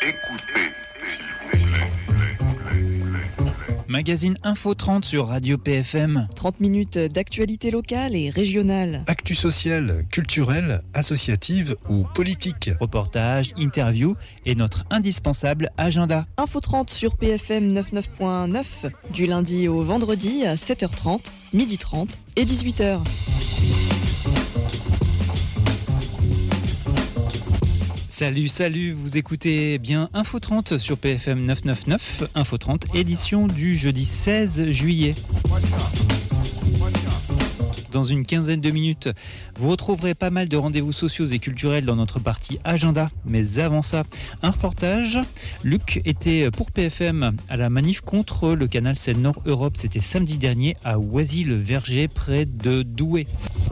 Écoutez, s'il vous plaît. Magazine Info 30 sur Radio PFM. 30 minutes d'actualité locale et régionale. Actu sociale, culturelle, associative ou politique. Reportages, interviews et notre indispensable agenda. Info 30 sur PFM 99.9 du lundi au vendredi à 7h30, 12h30 et 18h. Salut, vous écoutez bien Info 30 sur PFM 999, Info 30, édition du jeudi 16 juillet. Dans une quinzaine de minutes, vous retrouverez pas mal de rendez-vous sociaux et culturels dans notre partie agenda. Mais avant ça, un reportage. Luc était pour PFM à la manif contre le canal Seine-Nord Europe. C'était samedi dernier à Oisy-le-Verger, près de Douai.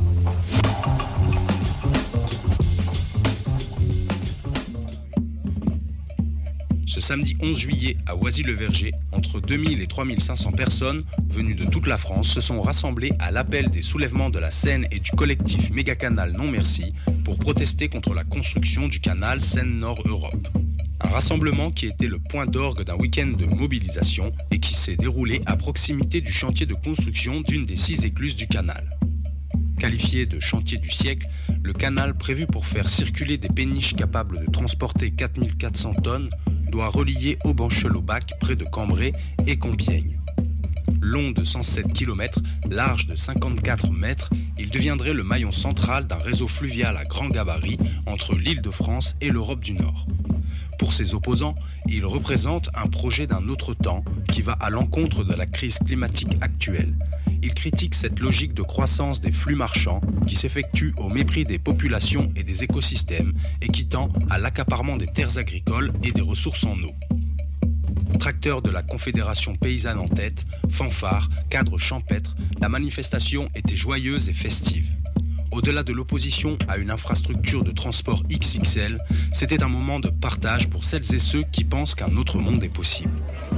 Ce samedi 11 juillet à Oisy-le-Verger, entre 2000 et 3500 personnes venues de toute la France se sont rassemblées à l'appel des soulèvements de la Seine et du collectif Mégacanal Non Merci pour protester contre la construction du canal Seine-Nord Europe. Un rassemblement qui était le point d'orgue d'un week-end de mobilisation et qui s'est déroulé à proximité du chantier de construction d'une des 6 écluses du canal. Qualifié de chantier du siècle, le canal prévu pour faire circuler des péniches capables de transporter 4400 tonnes doit relier Aubanchel-au-Bac près de Cambrai et Compiègne. Long de 107 km, large de 54 mètres, il deviendrait le maillon central d'un réseau fluvial à grand gabarit entre l'Île-de-France et l'Europe du Nord. Pour ses opposants, il représente un projet d'un autre temps qui va à l'encontre de la crise climatique actuelle. Il critique cette logique de croissance des flux marchands qui s'effectue au mépris des populations et des écosystèmes et qui tend à l'accaparement des terres agricoles et des ressources en eau. Tracteur de la Confédération paysanne en tête, fanfare, cadre champêtre, la manifestation était joyeuse et festive. Au-delà de l'opposition à une infrastructure de transport XXL, c'était un moment de partage pour celles et ceux qui pensent qu'un autre monde est possible.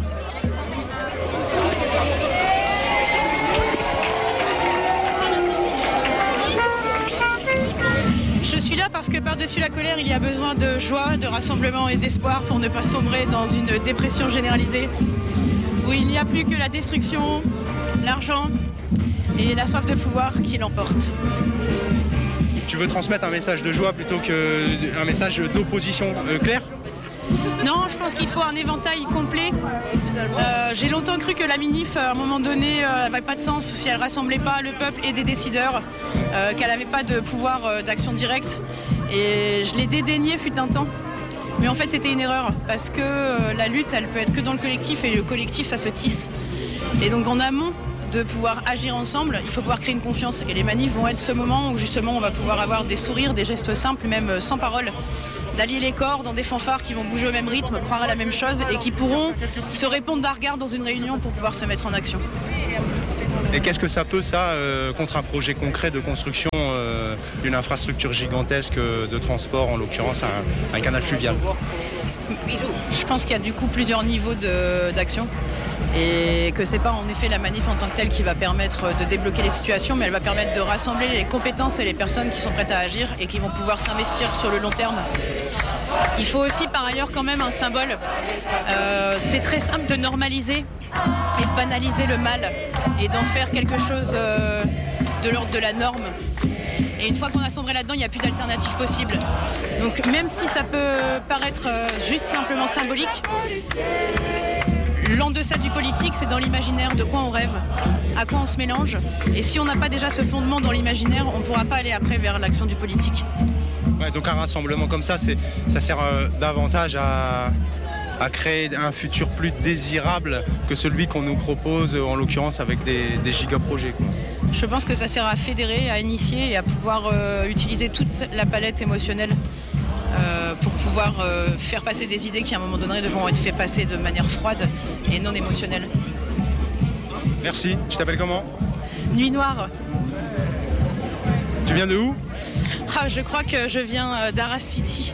Je suis là parce que par-dessus la colère, il y a besoin de joie, de rassemblement et d'espoir pour ne pas sombrer dans une dépression généralisée où il n'y a plus que la destruction, l'argent et la soif de pouvoir qui l'emportent. Tu veux transmettre un message de joie plutôt qu'un message d'opposition clair ? Non, je pense qu'il faut un éventail complet. J'ai longtemps cru que la manif, à un moment donné, n'avait pas de sens si elle ne rassemblait pas le peuple et des décideurs, qu'elle n'avait pas de pouvoir d'action directe. Et je l'ai dédaigné fut un temps. Mais en fait, c'était une erreur, parce que la lutte, elle peut être que dans le collectif, et le collectif, ça se tisse. Et donc en amont de pouvoir agir ensemble, il faut pouvoir créer une confiance. Et les manifs vont être ce moment où justement on va pouvoir avoir des sourires, des gestes simples, même sans parole, d'allier les corps dans des fanfares qui vont bouger au même rythme, croire à la même chose et qui pourront se répondre d'un regard dans une réunion pour pouvoir se mettre en action. Et qu'est-ce que ça peut, contre un projet concret de construction d'une infrastructure gigantesque de transport, en l'occurrence un canal fluvial ? Je pense qu'il y a du coup plusieurs niveaux d'action et que c'est pas en effet la manif en tant que telle qui va permettre de débloquer les situations, mais elle va permettre de rassembler les compétences et les personnes qui sont prêtes à agir et qui vont pouvoir s'investir sur le long terme. Il faut aussi par ailleurs quand même un symbole. C'est très simple de normaliser et de banaliser le mal et d'en faire quelque chose de l'ordre de la norme. Et une fois qu'on a sombré là-dedans, il n'y a plus d'alternative possible. Donc même si ça peut paraître juste simplement symbolique, l'en-deçà du politique, c'est dans l'imaginaire de quoi on rêve, à quoi on se mélange. Et si on n'a pas déjà ce fondement dans l'imaginaire, on ne pourra pas aller après vers l'action du politique. Ouais, donc un rassemblement comme ça sert davantage à créer un futur plus désirable que celui qu'on nous propose, en l'occurrence avec des giga-projets, quoi. Je pense que ça sert à fédérer, à initier et à pouvoir utiliser toute la palette émotionnelle pour pouvoir faire passer des idées qui à un moment donné devront être fait passer de manière froide et non émotionnelle. Merci, tu t'appelles comment ? Nuit Noire. Tu viens de où ? Je crois que je viens d'Arras City.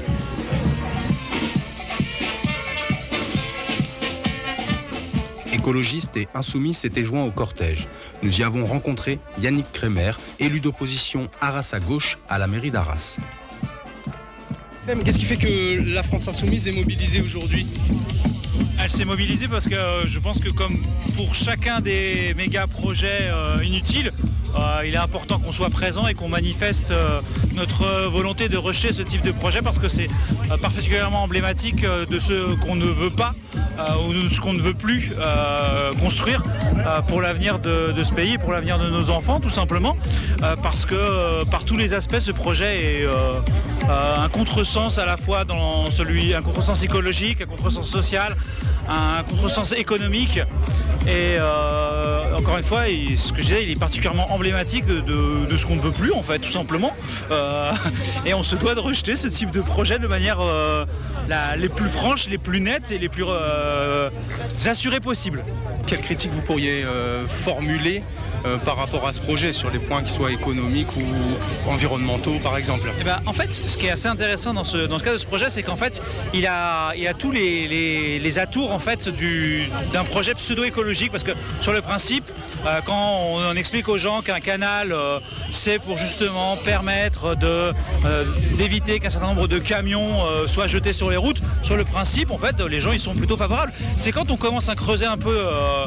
Écologistes et insoumis s'étaient joints au cortège. Nous y avons rencontré Yannick Kremer, élu d'opposition Arras à gauche à la mairie d'Arras. Qu'est-ce qui fait que la France Insoumise est mobilisée aujourd'hui ? Elle s'est mobilisée parce que je pense que comme pour chacun des méga projets inutiles, il est important qu'on soit présent et qu'on manifeste notre volonté de rejeter ce type de projet parce que c'est particulièrement emblématique de ce qu'on ne veut pas ou de ce qu'on ne veut plus construire pour l'avenir de ce pays, pour l'avenir de nos enfants tout simplement, parce que par tous les aspects ce projet est un contresens à la fois un contresens écologique, un contresens social, un contresens économique et encore une fois, ce que je disais, il est particulièrement emblématique de ce qu'on ne veut plus en fait, tout simplement. Et on se doit de rejeter ce type de projet de manière les plus franches, les plus nettes et les plus assurées possible. Quelle critique vous pourriez formuler par rapport à ce projet sur les points qui soient économiques ou environnementaux par exemple? En fait, ce qui est assez intéressant dans ce cas de ce projet, c'est qu'en fait, il a tous les atours en fait d'un projet pseudo-écologique parce que sur le principe, quand on explique aux gens qu'un canal c'est pour justement permettre d'éviter qu'un certain nombre de camions soient jetés sur les routes, sur le principe en fait les gens ils sont plutôt favorables. C'est quand on commence à creuser un peu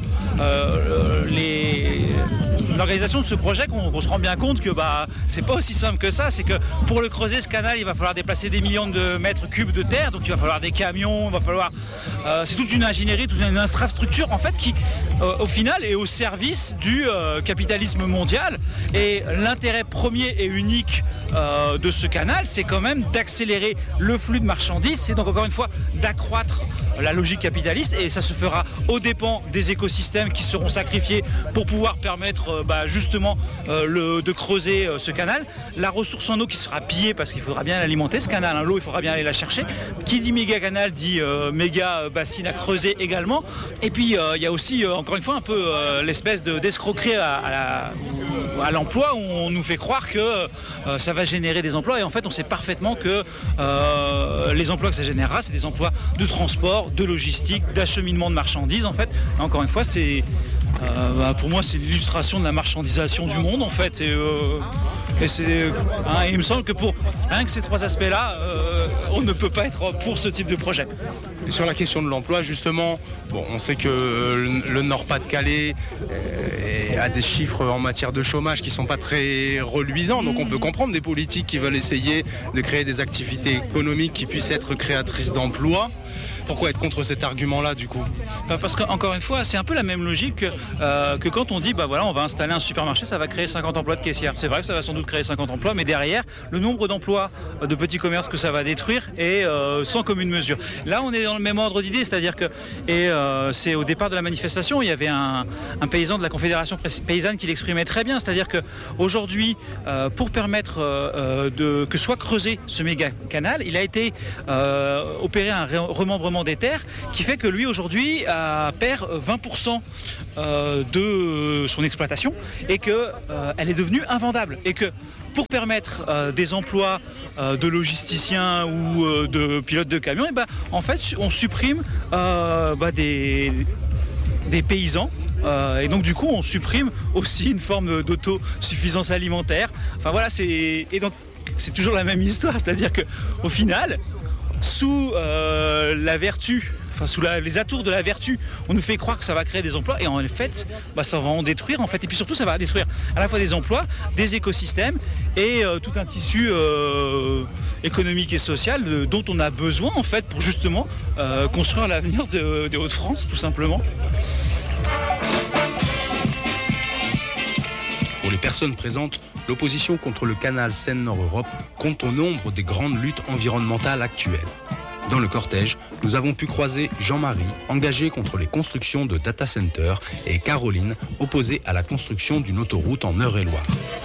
l'organisation de ce projet qu'on se rend bien compte que c'est pas aussi simple que ça. C'est que pour le creuser ce canal, il va falloir déplacer des millions de mètres cubes de terre, donc il va falloir des camions, il va falloir c'est toute une ingénierie, toute une infrastructure en fait qui au final est au service du capitalisme mondial. Et l'intérêt premier et unique de ce canal, c'est quand même d'accélérer le flux de marchandises, c'est donc encore une fois d'accroître la logique capitaliste et ça se fera aux dépens des écosystèmes qui seront sacrifiés pour pouvoir permettre justement de creuser ce canal. La ressource en eau qui sera pillée parce qu'il faudra bien l'alimenter ce canal, hein. L'eau il faudra bien aller la chercher. Qui dit méga canal dit méga bassine à creuser également. Et puis il y a aussi encore une fois un peu l'espèce d'escroquerie à l'emploi où on nous fait croire que ça va générer des emplois et en fait on sait parfaitement que les emplois que ça générera c'est des emplois de transport, de logistique, d'acheminement de marchandises en fait. Et encore une fois c'est pour moi c'est l'illustration de la marchandisation du monde en fait et il me semble que pour rien que ces trois aspects-là on ne peut pas être pour ce type de projet. Et sur la question de l'emploi justement, on sait que le Nord-Pas-de-Calais a des chiffres en matière de chômage qui sont pas très reluisants, donc on peut comprendre des politiques qui veulent essayer de créer des activités économiques qui puissent être créatrices d'emplois. Pourquoi être contre cet argument-là du coup ? Parce qu'encore une fois, c'est un peu la même logique que quand on dit on va installer un supermarché, ça va créer 50 emplois de caissière. C'est vrai que ça va sans doute créer 50 emplois, mais derrière, le nombre d'emplois de petits commerces que ça va détruire est sans commune mesure. Là, on est dans le même ordre d'idée, c'est-à-dire que c'est au départ de la manifestation, il y avait un paysan de la Confédération paysanne qui l'exprimait très bien, c'est-à-dire qu'aujourd'hui, pour permettre que soit creusé ce méga canal, il a été opéré un remembrement des terres qui fait que lui aujourd'hui perd 20% de son exploitation et qu'elle est devenue invendable et que pour permettre des emplois de logisticiens ou de pilotes de camions, en fait on supprime des paysans. Et donc du coup on supprime aussi une forme d'autosuffisance alimentaire. Enfin voilà, et donc c'est toujours la même histoire, c'est-à-dire qu'au final sous la vertu, sous les atours de la vertu, on nous fait croire que ça va créer des emplois et en fait, ça va en détruire en fait. Et puis surtout, ça va détruire à la fois des emplois, des écosystèmes et tout un tissu économique et social dont on a besoin en fait pour justement construire l'avenir des Hauts-de-France, tout simplement. Pour les personnes présentes, l'opposition contre le canal Seine-Nord-Europe compte au nombre des grandes luttes environnementales actuelles. Dans le cortège, nous avons pu croiser Jean-Marie, engagé contre les constructions de data centers, et Caroline, opposée à la construction d'une autoroute en Eure-et-Loire.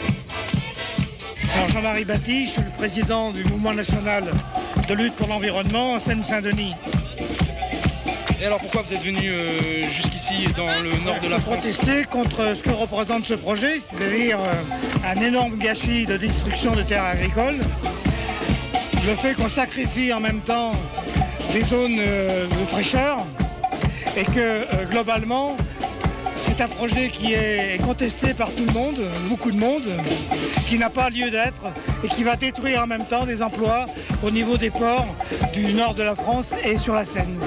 Alors Jean-Marie Batty, je suis le président du mouvement national de lutte pour l'environnement en Seine-Saint-Denis. Et alors pourquoi vous êtes venu jusqu'ici dans le nord de la France ? Protester contre ce que représente ce projet, c'est-à-dire un énorme gâchis de destruction de terres agricoles. Le fait qu'on sacrifie en même temps des zones de fraîcheur et que globalement C'est un projet qui est contesté par tout le monde, beaucoup de monde, qui n'a pas lieu d'être et qui va détruire en même temps des emplois au niveau des ports du nord de la France et sur la Seine.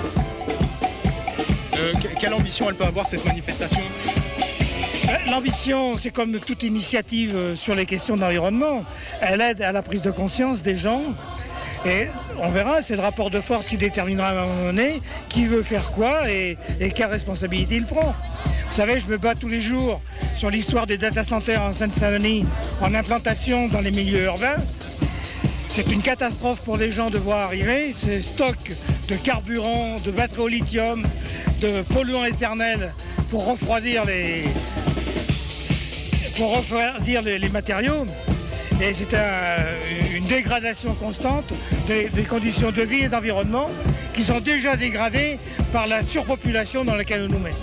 Quelle ambition elle peut avoir cette manifestation ? L'ambition, c'est comme toute initiative sur les questions d'environnement. Elle aide à la prise de conscience des gens. Et on verra, c'est le rapport de force qui déterminera à un moment donné qui veut faire quoi et quelle responsabilité il prend. Vous savez, je me bats tous les jours sur l'histoire des data centers en Seine-Saint-Denis en implantation dans les milieux urbains. C'est une catastrophe pour les gens de voir arriver ces stocks de carburant, de batteries au lithium, de polluants éternels pour refroidir les matériaux. Et c'est une dégradation constante des conditions de vie et d'environnement qui sont déjà dégradées par la surpopulation dans laquelle on nous met.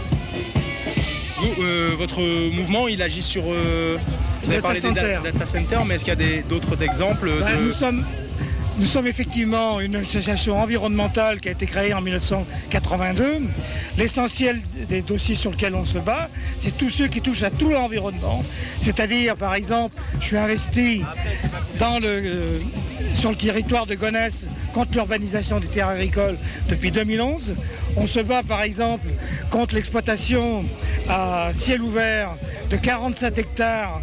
Votre mouvement, il agit sur... vous avez parlé des data centers, mais est-ce qu'il y a d'autres exemples Nous sommes effectivement une association environnementale qui a été créée en 1982. L'essentiel des dossiers sur lesquels on se bat, c'est tous ceux qui touchent à tout l'environnement. C'est-à-dire, par exemple, je suis investi sur le territoire de Gonesse contre l'urbanisation des terres agricoles depuis 2011. On se bat, par exemple, contre l'exploitation à ciel ouvert de 47 hectares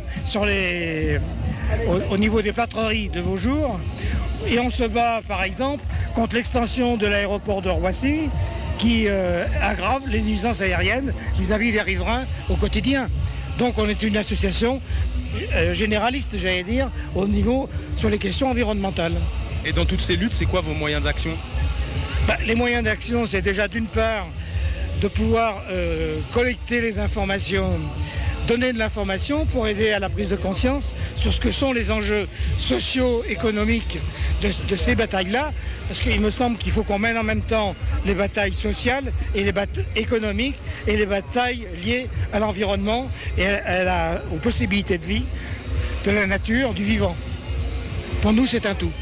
au niveau des plâtreries de Vaujours. Et on se bat, par exemple, contre l'extension de l'aéroport de Roissy qui aggrave les nuisances aériennes vis-à-vis des riverains au quotidien. Donc on est une association généraliste, j'allais dire, au niveau sur les questions environnementales. Et dans toutes ces luttes, c'est quoi vos moyens d'action ? Les moyens d'action, c'est déjà d'une part de pouvoir collecter les informations, donner de l'information pour aider à la prise de conscience sur ce que sont les enjeux socio-économiques de ces batailles-là, parce qu'il me semble qu'il faut qu'on mène en même temps les batailles sociales et les batailles économiques et les batailles liées à l'environnement et aux possibilités de vie de la nature, du vivant. Pour nous, c'est un tout.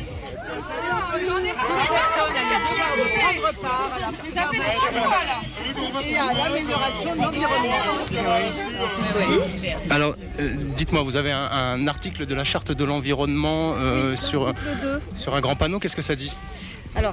Alors, dites-moi, vous avez un article de la Charte de l'environnement sur un grand panneau, qu'est-ce que ça dit ? Alors,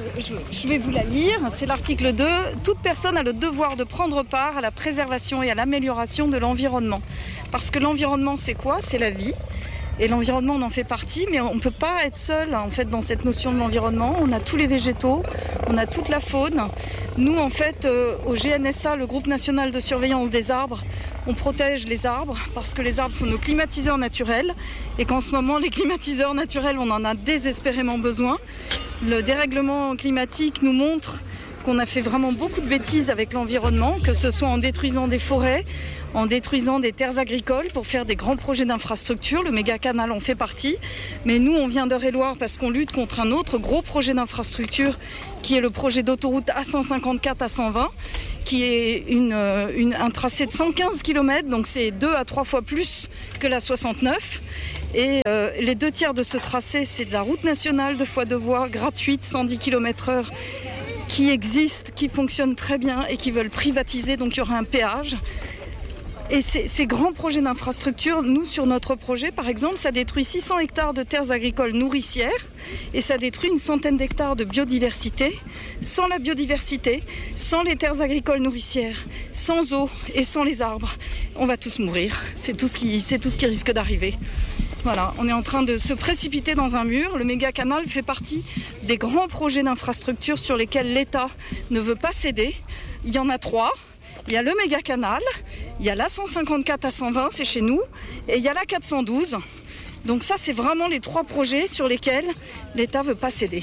je vais vous la lire. C'est l'article 2. Toute personne a le devoir de prendre part à la préservation et à l'amélioration de l'environnement. Parce que l'environnement, c'est quoi ? C'est la vie. Et l'environnement, on en fait partie, mais on ne peut pas être seul en fait, dans cette notion de l'environnement. On a tous les végétaux, on a toute la faune. Nous, en fait, au GNSA, le groupe national de surveillance des arbres, on protège les arbres parce que les arbres sont nos climatiseurs naturels et qu'en ce moment, les climatiseurs naturels, on en a désespérément besoin. Le dérèglement climatique nous montre qu'on a fait vraiment beaucoup de bêtises avec l'environnement, que ce soit en détruisant des forêts, en détruisant des terres agricoles pour faire des grands projets d'infrastructure. Le méga canal en fait partie. Mais nous, on vient d'Eure-et-Loir parce qu'on lutte contre un autre gros projet d'infrastructure qui est le projet d'autoroute A154 à 120, qui est un tracé de 115 km, donc c'est 2 à 3 fois plus que la 69. Et les 2 tiers de ce tracé, c'est de la route nationale 2 fois 2 voies, gratuite, 110 km/h, qui existe, qui fonctionne très bien et qui veulent privatiser, donc il y aura un péage. Et ces grands projets d'infrastructure, nous sur notre projet par exemple, ça détruit 600 hectares de terres agricoles nourricières et ça détruit une centaine d'hectares de biodiversité. Sans la biodiversité, sans les terres agricoles nourricières, sans eau et sans les arbres, on va tous mourir. C'est tout ce qui risque d'arriver. Voilà, on est en train de se précipiter dans un mur. Le méga canal fait partie des grands projets d'infrastructure sur lesquels l'État ne veut pas céder. Il y en a 3. Il y a le méga canal, il y a la 154 à 120, c'est chez nous, et il y a la 412. Donc ça, c'est vraiment les 3 projets sur lesquels l'État ne veut pas céder.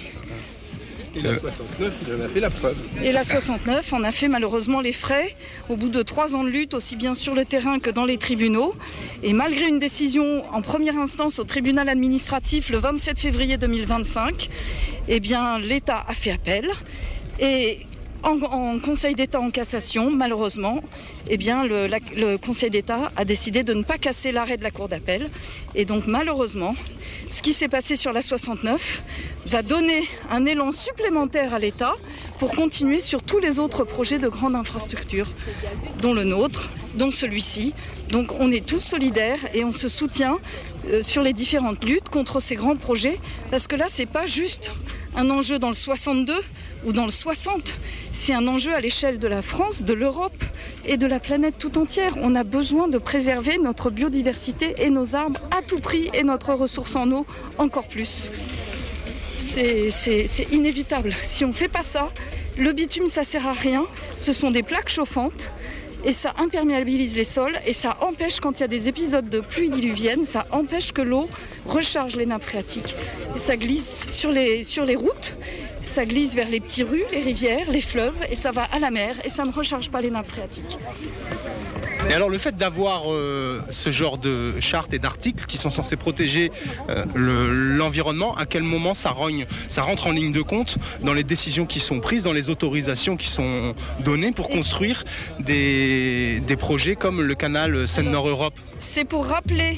Et la 69, il en a fait la preuve. Et la 69, on a fait malheureusement les frais au bout de 3 ans de lutte, aussi bien sur le terrain que dans les tribunaux. Et malgré une décision en première instance au tribunal administratif le 27 février 2025, eh bien, l'État a fait appel. Et En Conseil d'État en cassation, malheureusement, eh bien, le Conseil d'État a décidé de ne pas casser l'arrêt de la Cour d'appel. Et donc, malheureusement, ce qui s'est passé sur la 69 va donner un élan supplémentaire à l'État pour continuer sur tous les autres projets de grande infrastructure, dont le nôtre, dont celui-ci. Donc, on est tous solidaires et on se soutient sur les différentes luttes contre ces grands projets, parce que là, c'est pas juste un enjeu dans le 62 ou dans le 60, c'est un enjeu à l'échelle de la France, de l'Europe et de la planète tout entière. On a besoin de préserver notre biodiversité et nos arbres à tout prix et notre ressource en eau encore plus. C'est inévitable. Si on ne fait pas ça, le bitume, ça ne sert à rien. Ce sont des plaques chauffantes. Et ça imperméabilise les sols et ça empêche, quand il y a des épisodes de pluie diluvienne, ça empêche que l'eau recharge les nappes phréatiques. Et ça glisse sur les routes, ça glisse vers les petits rues, les rivières, les fleuves, et ça va à la mer et ça ne recharge pas les nappes phréatiques. Et alors le fait d'avoir ce genre de chartes et d'articles qui sont censés protéger l'environnement, à quel moment ça rentre en ligne de compte dans les décisions qui sont prises, dans les autorisations qui sont données pour construire des projets comme le canal Seine-Nord-Europe? C'est pour rappeler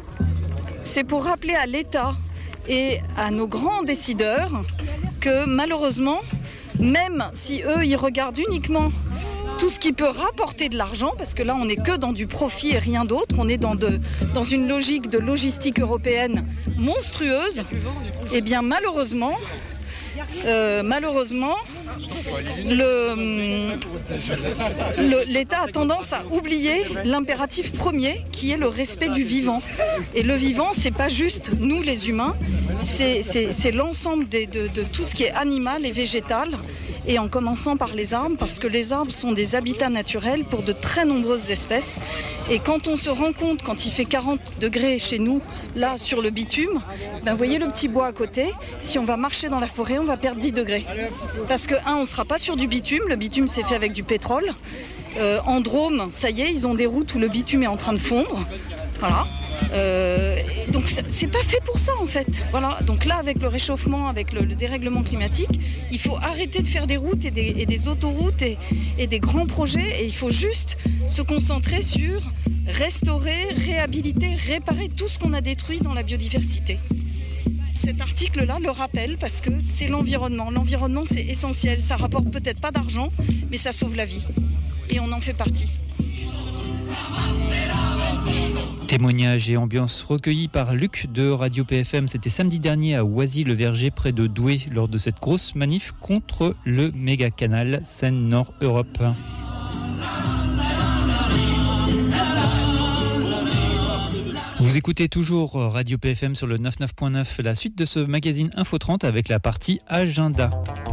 à l'État et à nos grands décideurs que malheureusement, même si eux ils regardent uniquement tout ce qui peut rapporter de l'argent, parce que là on n'est que dans du profit et rien d'autre, on est dans une logique de logistique européenne monstrueuse, et bien malheureusement, l'État a tendance à oublier l'impératif premier qui est le respect du vivant. Et le vivant, c'est pas juste nous les humains, c'est l'ensemble de tout ce qui est animal et végétal, et en commençant par les arbres, parce que les arbres sont des habitats naturels pour de très nombreuses espèces. Et quand on se rend compte, quand il fait 40 degrés chez nous, là sur le bitume, ben, voyez le petit bois à côté, si on va marcher dans la forêt, on va perdre 10 degrés. Parce que, on ne sera pas sur du bitume, le bitume c'est fait avec du pétrole. En Drôme, ça y est, ils ont des routes où le bitume est en train de fondre. Voilà. Donc c'est pas fait pour ça en fait. Voilà. Donc là, avec le réchauffement, avec le dérèglement climatique, il faut arrêter de faire des routes et des autoroutes et des grands projets, et il faut juste se concentrer sur restaurer, réhabiliter, réparer tout ce qu'on a détruit dans la biodiversité. Cet article-là le rappelle parce que c'est l'environnement. L'environnement, c'est essentiel. Ça rapporte peut-être pas d'argent, mais ça sauve la vie. Et on en fait partie. Témoignages et ambiance recueillis par Luc de Radio PFM. C'était samedi dernier à Oisy-le-Verger, près de Douai, lors de cette grosse manif contre le méga canal Seine-Nord-Europe. Vous écoutez toujours Radio PFM sur le 99.9, la suite de ce magazine Info 30 avec la partie Agenda.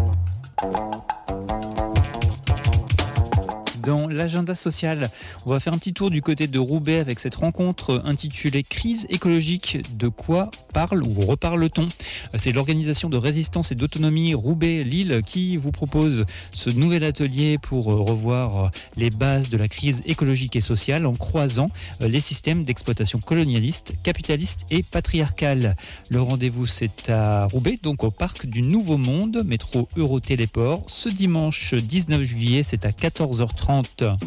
Dans l'agenda social, on va faire un petit tour du côté de Roubaix avec cette rencontre intitulée « Crise écologique, de quoi parle ou reparle-t-on ?» C'est l'organisation de résistance et d'autonomie Roubaix-Lille qui vous propose ce nouvel atelier pour revoir les bases de la crise écologique et sociale en croisant les systèmes d'exploitation colonialiste, capitaliste et patriarcale. Le rendez-vous, c'est à Roubaix, donc au parc du Nouveau Monde, métro Eurotéléport. Ce dimanche 19 juillet, c'est à 14h30.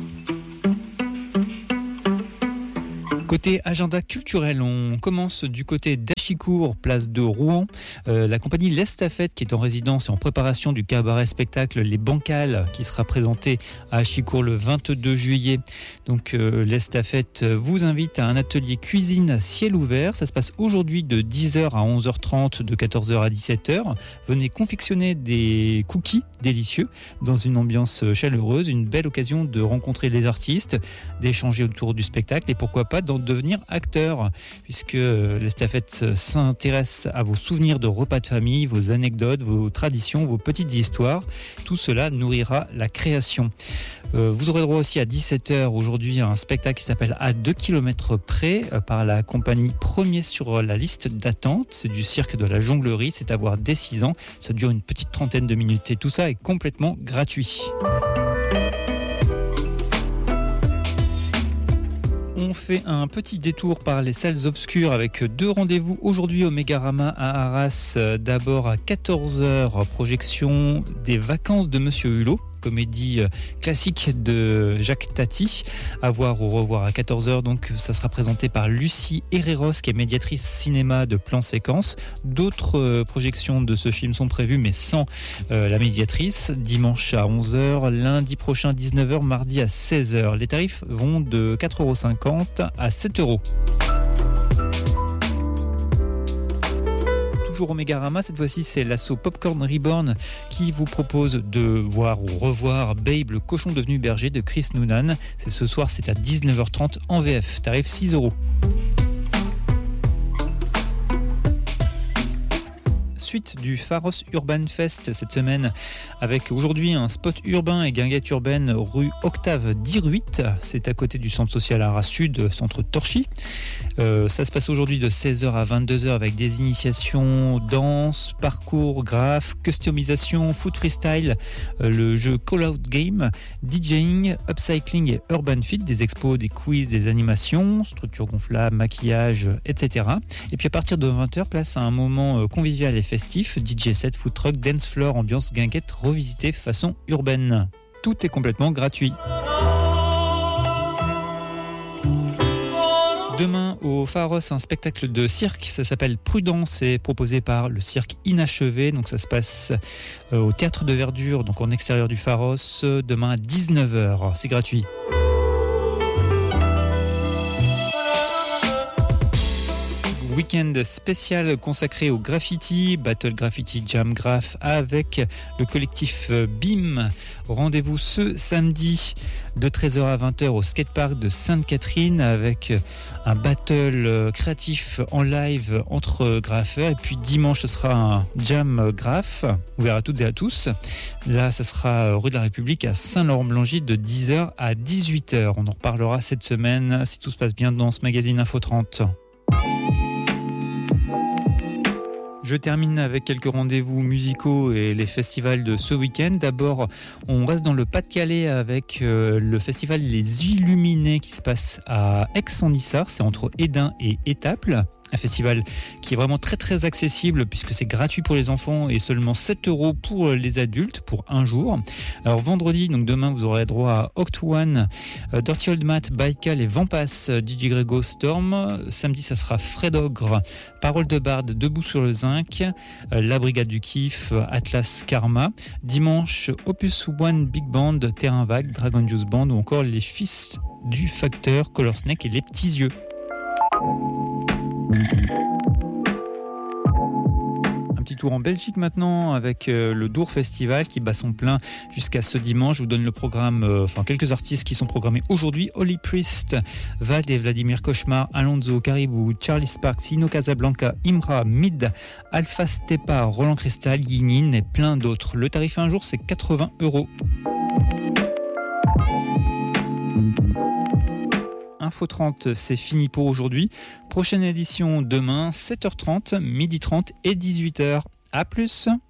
Côté agenda culturel, on commence du côté d'Achicourt, place de Rouen. La compagnie L'Estafette, qui est en résidence et en préparation du cabaret spectacle Les Bancales, qui sera présenté à Achicourt le 22 juillet. Donc L'Estafette vous invite à un atelier cuisine à ciel ouvert. Ça se passe aujourd'hui de 10h à 11h30, de 14h à 17h. Venez confectionner des cookies délicieux dans une ambiance chaleureuse. Une belle occasion de rencontrer les artistes, d'échanger autour du spectacle et pourquoi pas d'en devenir acteur, puisque l'Estafette s'intéresse à vos souvenirs de repas de famille, vos anecdotes, vos traditions, vos petites histoires. Tout cela nourrira la création. Vous aurez droit aussi à 17h aujourd'hui à un spectacle qui s'appelle À 2 km près par la compagnie Premier sur la liste d'attente. C'est du cirque de la jonglerie, c'est à voir dès 6 ans. Ça dure une petite trentaine de minutes et tout ça est complètement gratuit. On fait un petit détour par les salles obscures avec 2 rendez-vous aujourd'hui au Mégarama à Arras. D'abord à 14h, projection des Vacances de Monsieur Hulot. comédie classique de Jacques Tati, à voir ou revoir à 14h. Donc ça sera présenté par Lucie Herreros, qui est médiatrice cinéma de Plan Séquence. D'autres projections de ce film sont prévues, mais sans la médiatrice. Dimanche à 11h, lundi prochain 19h, mardi à 16h. Les tarifs vont de 4,50 € à 7 €. Toujours au Mégarama, cette fois-ci c'est l'asso Popcorn Reborn qui vous propose de voir ou revoir Babe, le cochon devenu berger de Chris Noonan. C'est ce soir, c'est à 19h30 en VF, tarif 6 €. Suite du Pharos Urban Fest cette semaine, avec aujourd'hui un spot urbain et guinguette urbaine rue Octave d'Iruit. C'est à côté du centre social Arras Sud, centre Torchy. Ça se passe aujourd'hui de 16h à 22h avec des initiations, danse, parcours, graphes, customisation, foot freestyle, le jeu Call Out Game, DJing, upcycling et urban fit, des expos, des quiz, des animations, structure gonflable, maquillage, etc. Et puis à partir de 20h, place à un moment convivial et festif, DJ set, food truck, dance floor, ambiance guinguette revisitée façon urbaine. Tout est complètement gratuit. Demain au Pharos, un spectacle de cirque, ça s'appelle Prudence, c'est proposé par le cirque Inachevé. Donc ça se passe au Théâtre de Verdure, donc en extérieur du Pharos, demain à 19h. C'est gratuit. Week-end spécial consacré au graffiti, Battle Graffiti Jam Graph avec le collectif BIM. Rendez-vous ce samedi de 13h à 20h au skatepark de Sainte-Catherine avec un battle créatif en live entre graffeurs. Et puis dimanche, ce sera un Jam Graph ouvert à toutes et à tous. Là, ça sera rue de la République à Saint-Laurent-Blangy de 10h à 18h. On en reparlera cette semaine si tout se passe bien dans ce magazine Info 30. Je termine avec quelques rendez-vous musicaux et les festivals de ce week-end. D'abord, on reste dans le Pas-de-Calais avec le festival Les Illuminés qui se passe à Aix-en-Issard. C'est entre Édin et Étaples. Un festival qui est vraiment très très accessible puisque c'est gratuit pour les enfants et seulement 7 € pour les adultes pour un jour. Alors vendredi, donc demain, vous aurez droit à Octuane, Dirty Old Matt, Baikal et Vampas, DJ Grego, Storm. Samedi, ça sera Fred Ogre, Parole de Barde, Debout sur le Zinc, La Brigade du Kiff, Atlas Karma. Dimanche, Opus One Big Band, Terrain Vague, Dragon Juice Band ou encore les Fils du Facteur, Color Snake et Les Petits Yeux. Un petit tour en Belgique maintenant avec le Dour Festival qui bat son plein jusqu'à ce dimanche. Je vous donne le programme, quelques artistes qui sont programmés aujourd'hui. Holy Priest, Vald et Vladimir Cauchemar, Alonso, Caribou, Charlie Sparks, Sino Casablanca, Imra, Mid, Alpha Stepa, Roland Cristal, Yinin et plein d'autres. Le tarif un jour, c'est 80 €. Info 30, c'est fini pour aujourd'hui. Prochaine édition demain, 7h30, 12h30 et 18h. À plus!